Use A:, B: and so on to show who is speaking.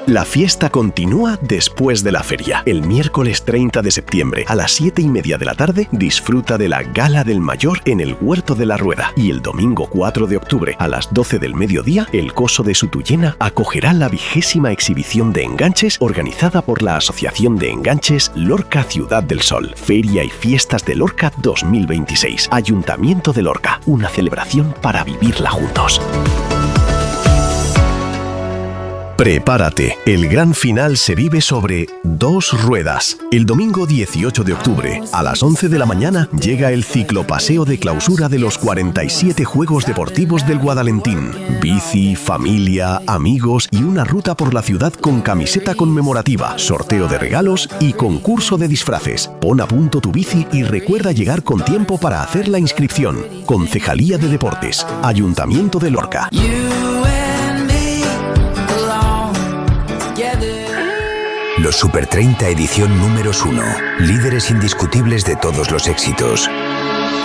A: La fiesta continúa después de la feria. El miércoles 30 de septiembre a las 7:30 de la tarde disfruta de la Gala del Mayor en el Huerto de la Rueda. Y el domingo 4 de octubre a las 12 del mediodía, el Coso de Sutullena acogerá la 20ª exhibición de enganches organizada por la Asociación de Enganches Lorca Ciudad del Sol. Feria y Fiestas de Lorca 2026. Ayuntamiento de Lorca. Una celebración para vivirla juntos. Prepárate, el gran final se vive sobre 2 ruedas. El domingo 18 de octubre, a las 11 de la mañana, llega el ciclopaseo de clausura de los 47 Juegos Deportivos del Guadalentín. Bici, familia, amigos y una ruta por la ciudad con camiseta conmemorativa, sorteo de regalos y concurso de disfraces. Pon a punto tu bici y recuerda llegar con tiempo para hacer la inscripción. Concejalía de Deportes, Ayuntamiento de Lorca.
B: Los Super 30 edición números 1. Líderes indiscutibles de todos los éxitos.